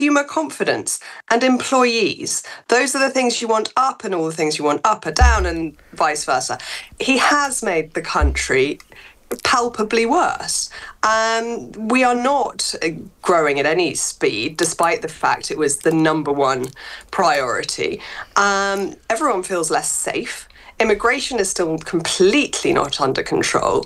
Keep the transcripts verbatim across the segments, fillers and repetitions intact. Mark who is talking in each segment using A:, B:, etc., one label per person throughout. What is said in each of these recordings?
A: consumer confidence and employees. Those are the things you want up, and all the things you want up are down, and vice versa. He has made the country palpably worse. Um, we are not growing at any speed, despite the fact it was the number one priority. Um, everyone feels less safe. Immigration is still completely not under control.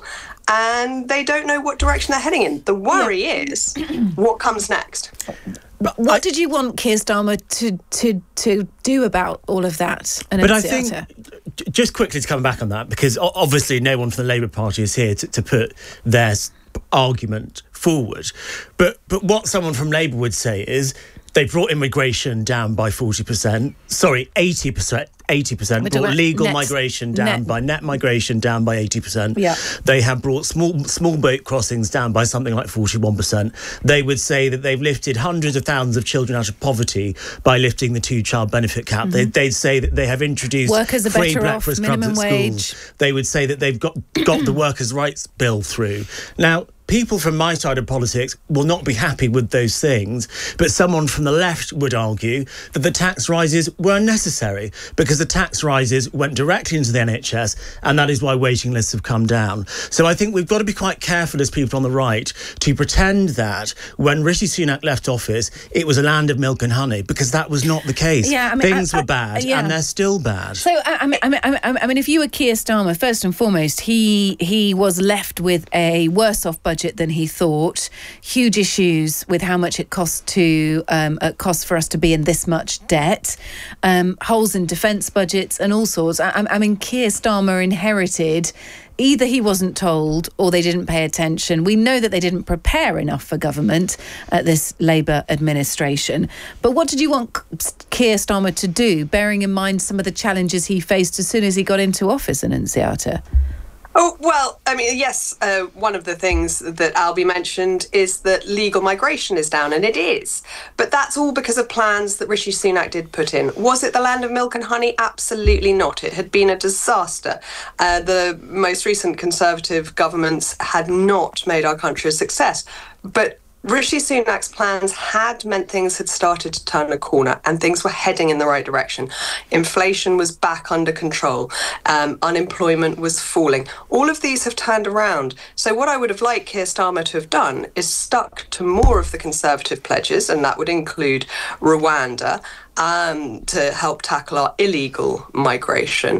A: And they don't know what direction they're heading in. The worry yeah. is what comes next.
B: But what I, did you want Keir Starmer to, to to do about all of that?
C: But I think, just quickly to come back on that, because obviously no one from the Labour Party is here to, to put their argument forward. But but what someone from Labour would say is they brought immigration down by forty percent. Sorry, eighty percent. eighty percent, brought legal net, migration down net. by net migration down by eighty percent.
B: Yeah.
C: They have brought small small boat crossings down by something like forty-one percent. They would say that they've lifted hundreds of thousands of children out of poverty by lifting the two-child benefit cap. Mm-hmm. They, they'd say that they have introduced
B: workers are
C: free
B: better
C: breakfast
B: off,
C: clubs
B: minimum
C: at
B: wage.
C: schools. They would say that they've got, got the workers' rights bill through. Now, people from my side of politics will not be happy with those things, but someone from the left would argue that the tax rises were unnecessary because the tax rises went directly into the N H S, and that is why waiting lists have come down. So I think we've got to be quite careful as people on the right to pretend that when Rishi Sunak left office, it was a land of milk and honey, because that was not the case.
B: Yeah, I mean,
C: Things
B: I, I,
C: were bad,
B: yeah.
C: and they're still bad.
B: So I mean, I mean, I mean, if you were Keir Starmer, first and foremost, he he was left with a worse-off budget than he thought. Huge issues with how much it costs to um, it costs for us to be in this much debt. Um, holes in defence budgets and all sorts. I, I mean, Keir Starmer inherited. Either he wasn't told or they didn't pay attention. We know that they didn't prepare enough for government at this Labour administration. But what did you want Keir Starmer to do, bearing in mind some of the challenges he faced as soon as he got into office, Annunziata?
A: Oh, well, I mean, yes, uh, one of the things that Albie mentioned is that legal migration is down, and it is. But that's all because of plans that Rishi Sunak did put in. Was it the land of milk and honey? Absolutely not. It had been a disaster. Uh, the most recent Conservative governments had not made our country a success. But Rishi Sunak's plans had meant things had started to turn a corner and things were heading in the right direction. Inflation was back under control. Um, unemployment was falling. All of these have turned around. So what I would have liked Keir Starmer to have done is stuck to more of the Conservative pledges, and that would include Rwanda, um, to help tackle our illegal migration.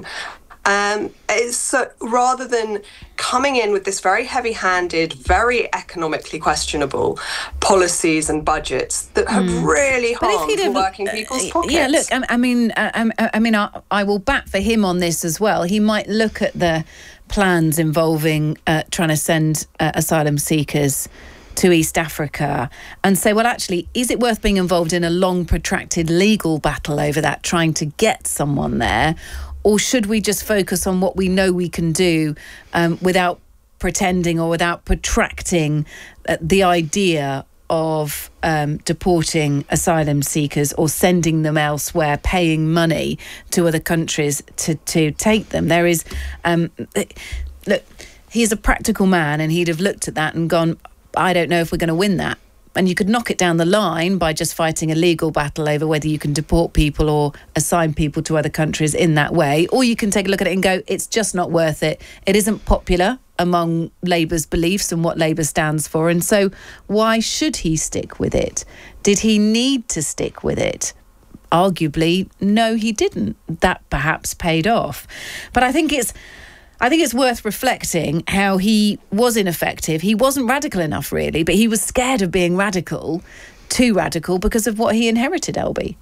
A: Um, so rather than coming in with this very heavy-handed, very economically questionable policies and budgets that have mm. really harmed working people's uh, pockets.
B: Yeah, look, I, I mean, I, I mean, I, I will bat for him on this as well. He might look at the plans involving uh, trying to send uh, asylum seekers to East Africa and say, well, actually, is it worth being involved in a long, protracted legal battle over that, trying to get someone there? Or should we just focus on what we know we can do um, without pretending or without protracting uh, the idea of um, deporting asylum seekers or sending them elsewhere, paying money to other countries to, to take them? There is, um, look, he's a practical man and he'd have looked at that and gone, I don't know if we're going to win that. And you could knock it down the line by just fighting a legal battle over whether you can deport people or assign people to other countries in that way. Or you can take a look at it and go, it's just not worth it. It isn't popular among Labour's beliefs and what Labour stands for. And so why should he stick with it? Did he need to stick with it? Arguably, no, he didn't. That perhaps paid off. But I think it's... I think it's worth reflecting how he was ineffective. He wasn't radical enough, really, but he was scared of being radical, too radical, because of what he inherited, Albie.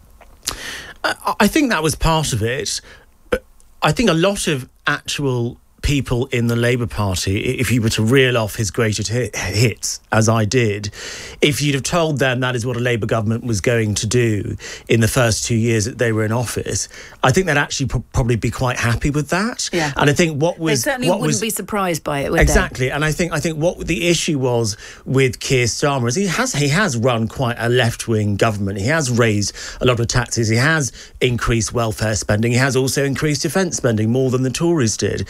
C: I, I think that was part of it. But I think a lot of actual people in the Labour Party, if you were to reel off his greatest hit, hits, as I did, if you'd have told them that is what a Labour government was going to do in the first two years that they were in office, I think they'd actually pro- probably be quite happy with that.
B: Yeah.
C: And I think what was...
B: They certainly
C: what
B: wouldn't
C: was,
B: be surprised by it, would
C: exactly.
B: they?
C: And I think I think what the issue was with Keir Starmer is he has he has run quite a left-wing government. He has raised a lot of taxes. He has increased welfare spending. He has also increased defence spending more than the Tories did. I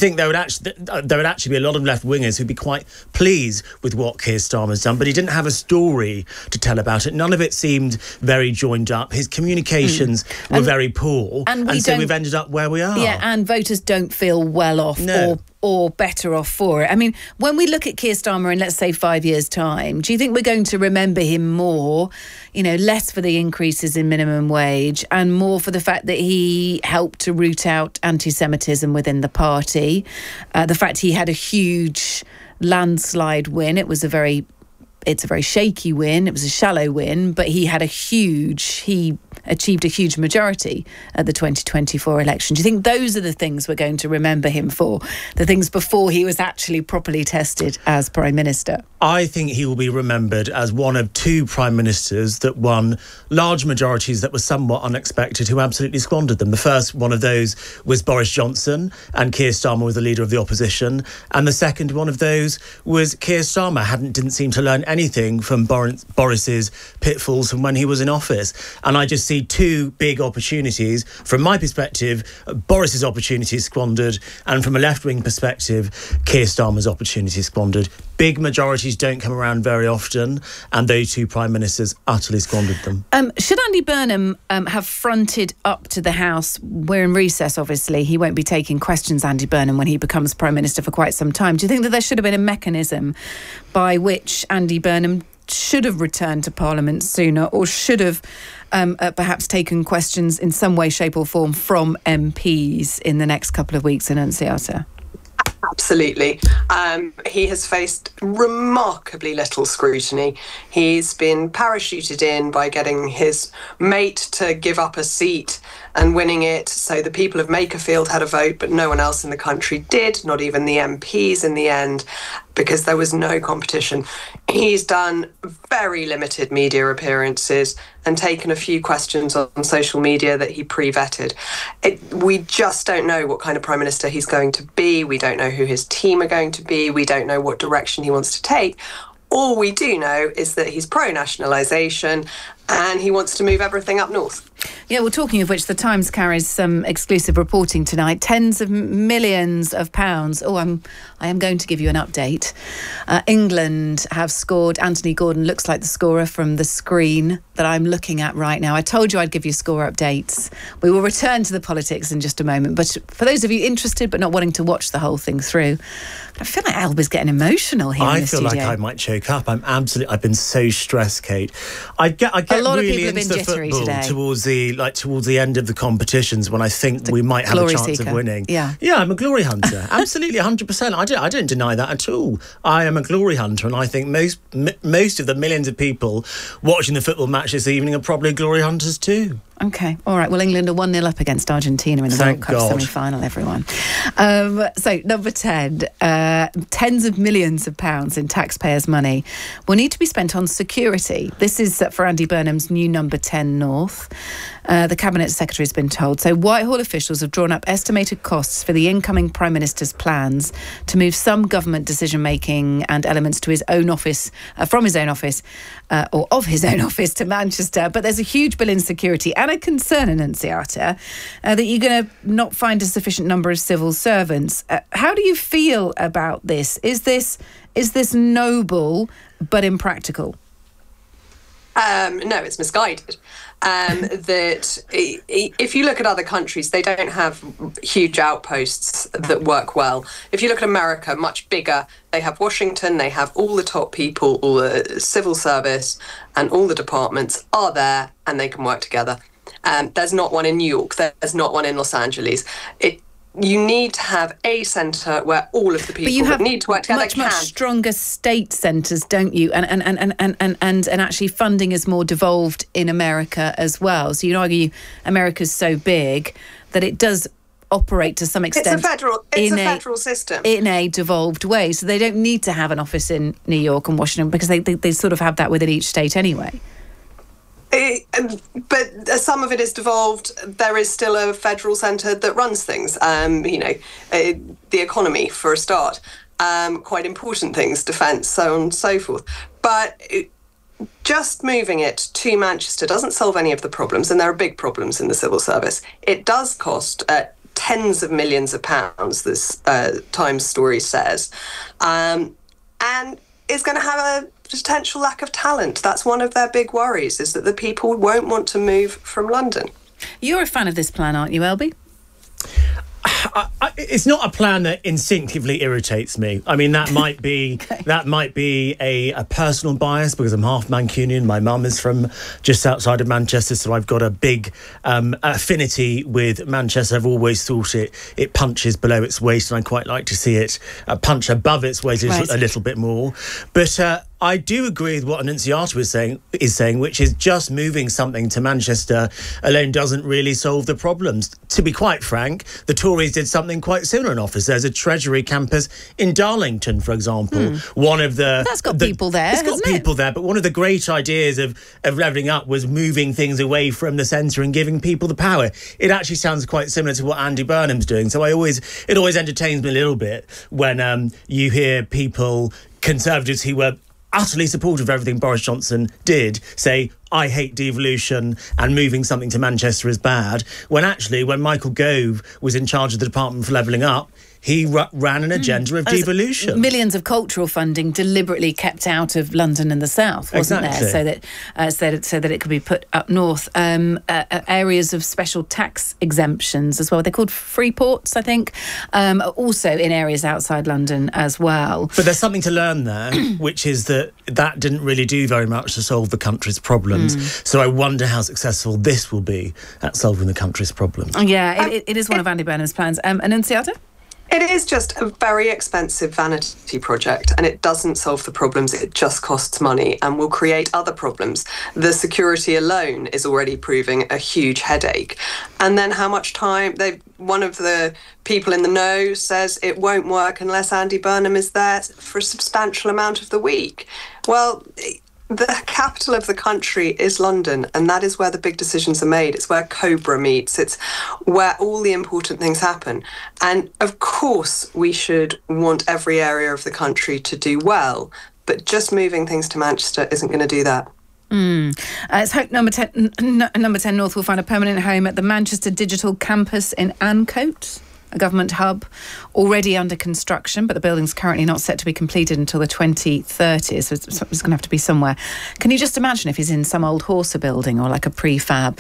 C: think there would actually there would actually be a lot of left wingers who'd be quite pleased with what Keir Starmer's done, but he didn't have a story to tell about it. None of it seemed very joined up. His communications mm. were
B: and,
C: very poor,
B: and, we
C: and so we've ended up where we are.
B: Yeah, and voters don't feel well off
C: no.
B: or or better off for it. I mean, when we look at Keir Starmer in, let's say, five years' time, do you think we're going to remember him more, you know, less for the increases in minimum wage and more for the fact that he helped to root out anti-Semitism within the party, uh, the fact he had a huge landslide win? It was a very... It's a very shaky win. It was a shallow win, but he had a huge, he achieved a huge majority at the twenty twenty-four election. Do you think those are the things we're going to remember him for? The things before he was actually properly tested as Prime Minister?
C: I think he will be remembered as one of two Prime Ministers that won large majorities that were somewhat unexpected, who absolutely squandered them. The first one of those was Boris Johnson, and Keir Starmer was the leader of the opposition. And the second one of those was Keir Starmer, hadn't didn't seem to learn anything from Boris, Boris's pitfalls from when he was in office. And I just see two big opportunities. From my perspective, Boris's opportunities squandered, and from a left-wing perspective, Keir Starmer's opportunities squandered. Big majorities don't come around very often, and those two Prime Ministers utterly squandered them.
B: Um, should Andy Burnham um, have fronted up to the House? We're in recess, obviously. He won't be taking questions, Andy Burnham, when he becomes Prime Minister for quite some time. Do you think that there should have been a mechanism by which Andy Burnham should have returned to Parliament sooner, or should have um, uh, perhaps taken questions in some way, shape or form from M Ps in the next couple of weeks, Annunziata?
A: Absolutely. Um, he has faced remarkably little scrutiny. He's been parachuted in by getting his mate to give up a seat and winning it. So the people of Makerfield had a vote, but no one else in the country did, not even the M Ps in the end, because there was no competition. He's done very limited media appearances and taken a few questions on social media that he pre-vetted. It, we just don't know what kind of Prime Minister he's going to be. We don't know who his team are going to be. We don't know what direction he wants to take. All we do know is that he's pro-nationalisation and he wants to move everything up north.
B: Yeah, well, talking of which, the Times carries some exclusive reporting tonight. Tens of millions of pounds. Oh, I'm, I am going to give you an update. Uh, England have scored. Anthony Gordon looks like the scorer from the screen that I'm looking at right now. I told you I'd give you score updates. We will return to the politics in just a moment. But for those of you interested but not wanting to watch the whole thing through, I feel like Albie's getting emotional here
C: I
B: in the
C: feel
B: studio.
C: like I might choke up. I'm absolutely. I've been so stressed, Kate. I get. I get
B: A lot of
C: really
B: people have been
C: into
B: jittery
C: football
B: today.
C: towards the like towards the end of the competitions when I think we might have a
B: glory
C: chance
B: seeker.
C: of winning.
B: Yeah,
C: yeah. I'm a glory hunter. Absolutely, one hundred percent. I don't. I don't deny that at all. I am a glory hunter, and I think most m- most of the millions of people watching the football match this evening are probably glory hunters too.
B: OK, all right. Well, England are one nil up against Argentina in the
C: Thank
B: World Cup
C: God.
B: semi-final, everyone. Um, so, number ten, uh, tens of millions of pounds in taxpayers' money will need to be spent on security. This is uh, for Andy Burnham's new number ten North. Uh, the Cabinet Secretary has been told. So Whitehall officials have drawn up estimated costs for the incoming Prime Minister's plans to move some government decision-making and elements to his own office, uh, from his own office, uh, or of his own office to Manchester. But there's a huge bill in security and a concern, Annunziata, uh, that you're going to not find a sufficient number of civil servants. Uh, how do you feel about this? Is this is this noble but impractical?
A: Um, no, it's misguided. Um, that if you look at other countries, they don't have huge outposts that work well. If you look at America, much bigger, they have Washington, they have all the top people, all the civil service and all the departments are there and they can work together. Um, there's not one in New York, there's not one in Los Angeles. It You need to have a centre where all of the people
B: but you have
A: that need to work together
B: much,
A: can.
B: much stronger state centres, don't you? And and, and, and, and, and, and and actually funding is more devolved in America as well. So you'd argue America's so big that it does operate to some extent.
A: It's a federal, it's
B: in
A: a federal system.
B: In a devolved way. So they don't need to have an office in New York and Washington because they, they, they sort of have that within each state anyway.
A: It, but some of it is devolved. There is still a federal centre that runs things. Um, you know, uh, the economy for a start. Um, quite important things, defence, so on and so forth. But it, just moving it to Manchester doesn't solve any of the problems, and there are big problems in the civil service. It does cost uh, tens of millions of pounds, this uh, Times story says, um, and is going to have a potential lack of talent. That's one of their big worries, is that the people won't want to move from London.
B: You're a fan of this plan, aren't you, Elby?
C: I, I, it's not a plan that instinctively irritates me. I mean, that might be okay. that might be a, a personal bias because I'm half Mancunian. My mum is from just outside of Manchester, so I've got a big um, affinity with Manchester. I've always thought it it punches below its weight, and I quite like to see it uh, punch above its weight right. a little bit more. But uh, I do agree with what Annunziata is saying, is saying, which is just moving something to Manchester alone doesn't really solve the problems. To be quite frank, the Tories did something quite similar in office. There's a Treasury campus in Darlington, for example. Mm. One of the
B: that's got
C: the,
B: people there.
C: It's got
B: hasn't
C: people
B: it?
C: there, but one of the great ideas of of levelling up was moving things away from the centre and giving people the power. It actually sounds quite similar to what Andy Burnham's doing. So I always it always entertains me a little bit when um, you hear people, Conservatives who were utterly supportive of everything Boris Johnson did, say, I hate devolution and moving something to Manchester is bad, when actually, when Michael Gove was in charge of the Department for Levelling Up, he r- ran an agenda mm. of devolution.
B: Millions of cultural funding deliberately kept out of London and the south, wasn't
C: exactly.
B: there? So that, uh, so that so that it could be put up north. Um, uh, uh, areas of special tax exemptions as well. They're called free ports, I think. Um, also in areas outside London as well.
C: But there's something to learn there, which is that that didn't really do very much to solve the country's problems. Mm. So I wonder how successful this will be at solving the country's problems.
B: Yeah, it, it is one of Andy Burnham's plans. Um, Annunziata?
A: It is just a very expensive vanity project, and it doesn't solve the problems. It just costs money and will create other problems. The security alone is already proving a huge headache. And then how much time they one of the people in the know says it won't work unless Andy Burnham is there for a substantial amount of the week. Well, the capital of the country is London, and that is where the big decisions are made. It's where Cobra meets. It's where all the important things happen. And of course, we should want every area of the country to do well, but just moving things to Manchester isn't going to do that.
B: Mm. Uh, it's hoped number ten, n- number ten North will find a permanent home at the Manchester Digital Campus in Ancoats, a government hub already under construction, but the building's currently not set to be completed until the twenty thirties, so it's, it's going to have to be somewhere. Can you just imagine if he's in some old Horsa building or like a prefab,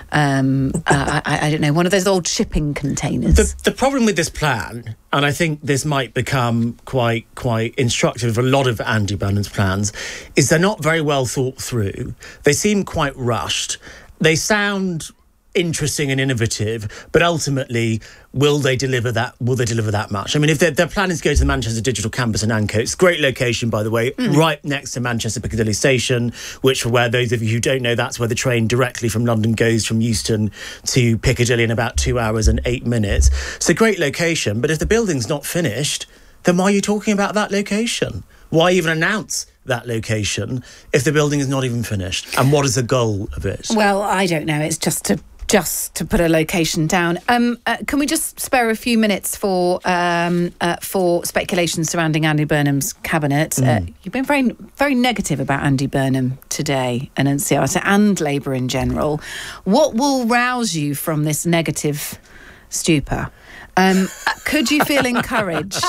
B: um, uh, I, I don't know, one of those old shipping containers?
C: The, the problem with this plan, and I think this might become quite quite instructive of a lot of Andy Burnham's plans, is they're not very well thought through. They seem quite rushed. They sound interesting and innovative, but ultimately, will they deliver that? Will they deliver that much? I mean, if their, their plan is to go to the Manchester Digital Campus in Ancoats, great location, by the way, mm. right next to Manchester Piccadilly Station, which, for where those of you who don't know, that's where the train directly from London goes from Euston to Piccadilly in about two hours and eight minutes. It's a great location, but if the building's not finished, then why are you talking about that location? Why even announce that location if the building is not even finished? And what is the goal of it?
B: Well, I don't know. It's just to just to put a location down. Um, uh, can we just spare a few minutes for um, uh, for speculation surrounding Andy Burnham's cabinet? Mm. Uh, you've been very very negative about Andy Burnham today, and Annunziata, and Labour in general. What will rouse you from this negative stupor? Um, could you feel encouraged?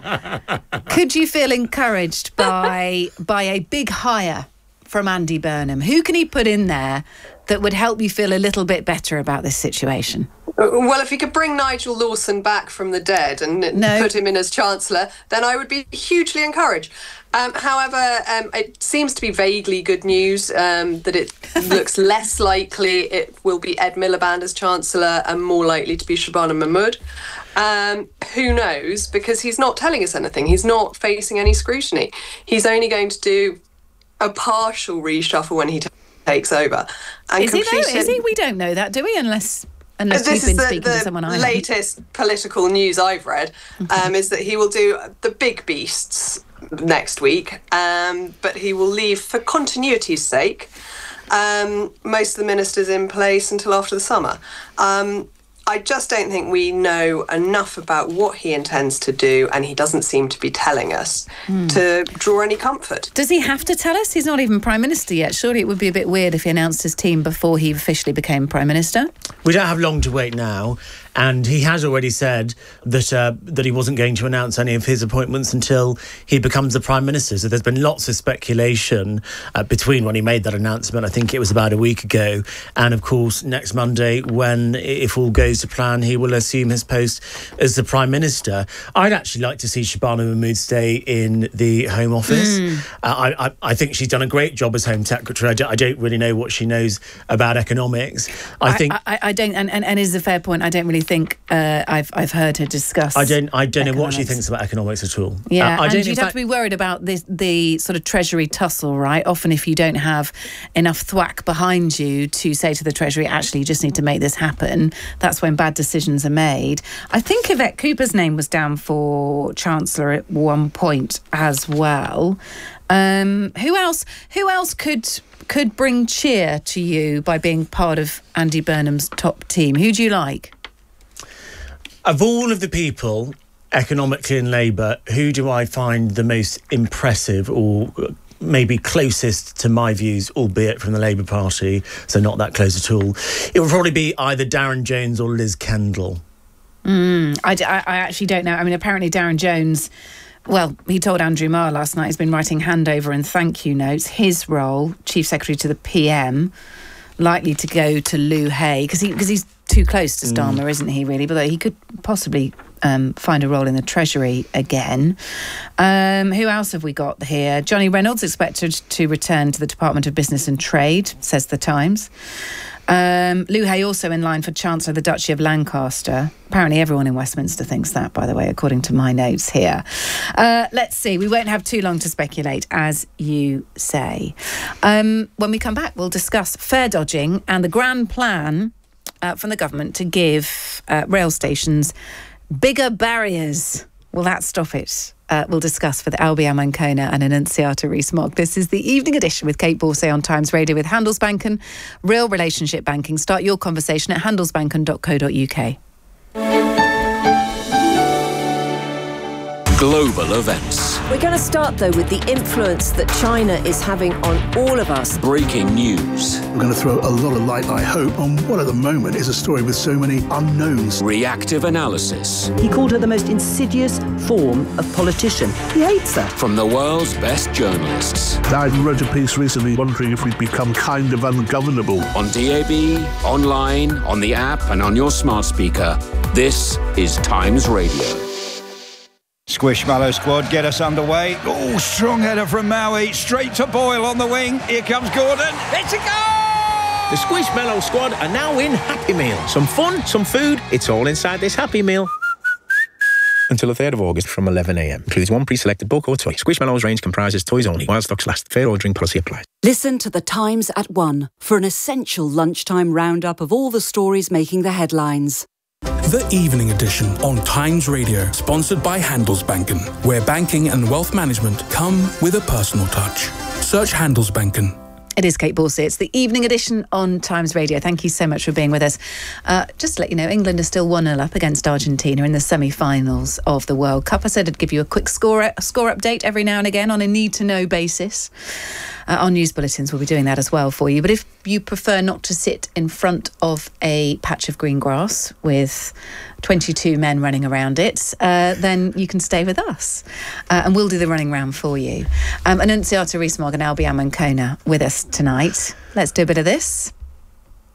B: Could you feel encouraged by by a big hire from Andy Burnham? Who can he put in there that would help you feel a little bit better about this situation?
A: Well, if he could bring Nigel Lawson back from the dead and no. put him in as Chancellor, then I would be hugely encouraged. Um, however, um, it seems to be vaguely good news um, that it looks less likely it will be Ed Miliband as Chancellor and more likely to be Shabana Mahmood. Um, who knows? Because he's not telling us anything. He's not facing any scrutiny. He's only going to do a partial reshuffle when he t- takes over. And
B: is he though? Is he? We don't know that, do we? Unless... Unless
A: this
B: you've been
A: is the,
B: speaking
A: the
B: to someone I
A: latest haven't. Political news I've read, um, is that he will do the big beasts next week, um, but he will leave for continuity's sake um, most of the ministers in place until after the summer. Um, I just don't think we know enough about what he intends to do, and he doesn't seem to be telling us mm. to draw any comfort.
B: Does he have to tell us? He's not even Prime Minister yet. Surely it would be a bit weird if he announced his team before he officially became Prime Minister.
C: We don't have long to wait now. And he has already said that uh, that he wasn't going to announce any of his appointments until he becomes the Prime Minister. So there's been lots of speculation uh, between when he made that announcement, I think it was about a week ago, and of course next Monday when, if all goes to plan, he will assume his post as the Prime Minister. I'd actually like to see Shabana Mahmood stay in the Home Office. Mm. Uh, I, I, I think she's done a great job as Home Secretary. I don't, I don't really know what she knows about economics. I, I think
B: I, I don't, and, and, and is a fair point. I don't really think uh, I've I've heard her discuss.
C: I don't I don't
B: economics.
C: know what she thinks about economics at all.
B: Yeah,
C: uh, I
B: and
C: don't
B: you'd have to be worried about this, the sort of Treasury tussle, right? Often, if you don't have enough thwack behind you to say to the Treasury, actually, you just need to make this happen, that's when bad decisions are made. I think Yvette Cooper's name was down for Chancellor at one point as well. Um, who else? Who else could could bring cheer to you by being part of Andy Burnham's top team? Who do you like?
C: Of all of the people economically in Labour, who do I find the most impressive or maybe closest to my views, albeit from the Labour Party, so not that close at all? It would probably be either Darren Jones or Liz Kendall.
B: Mm, I, I, I actually don't know. I mean, apparently Darren Jones... Well, he told Andrew Marr last night he's been writing handover and thank you notes. His role, Chief Secretary to the P M, likely to go to Lou Hay, because he, because he's too close to Starmer, mm. isn't he, really? But he could possibly um, find a role in the Treasury again. Um, who else have we got here? Johnny Reynolds expected to return to the Department of Business and Trade, says The Times. Um, Lou Hay also in line for Chancellor of the Duchy of Lancaster. Apparently everyone in Westminster thinks that, by the way, according to my notes here. Uh, let's see. We won't have too long to speculate, as you say. Um, when we come back, we'll discuss fare dodging and the grand plan uh, from the government to give uh, rail stations bigger barriers. Will that stop it? Uh, we'll discuss with Albion Mancona and Annunziata Rees-Mogg. This is the Evening Edition with Kate Borsay on Times Radio with Handelsbanken. Real relationship banking. Start your conversation at handelsbanken dot co dot uk.
D: Global events.
E: We're going to start, though, with the influence that China is having on all of us.
D: Breaking news.
F: We're going to throw a lot of light, I hope, on what at the moment is a story with so many unknowns.
D: Reactive analysis.
G: He called her the most insidious form of politician. He hates her.
D: From the world's best journalists.
H: I wrote a piece recently wondering if we'd become kind of ungovernable.
D: On D A B, online, on the app, and on your smart speaker. This is Times Radio.
I: Squishmallow squad, get us underway. Oh, strong header from Maui, straight to Boyle on the wing. Here comes Gordon. It's a goal!
J: The Squishmallow squad are now in Happy Meal. Some fun, some food, it's all inside this Happy Meal. Until the third of August from eleven a m. Includes one pre-selected book or toy. Squishmallow's range comprises toys only. While stocks last, fair ordering policy applies.
K: Listen to The Times at one for an essential lunchtime roundup of all the stories making the headlines.
L: The Evening Edition on Times Radio, sponsored by Handelsbanken, where banking and wealth management come with a personal touch. Search Handelsbanken.
B: It is Kate Borsay. It's the Evening Edition on Times Radio. Thank you so much for being with us. Uh, just to let you know, England is still one nil up against Argentina in the semi-finals of the World Cup. I said I'd give you a quick score, score update every now and again on a need-to-know basis. Uh, our news bulletins will be doing that as well for you. But if you prefer not to sit in front of a patch of green grass with twenty-two men running around it, uh, then you can stay with us. Uh, and we'll do the running round for you. Um, Annunziata Rees-Mogg and Albion Mancona with us tonight. Let's do a bit of this.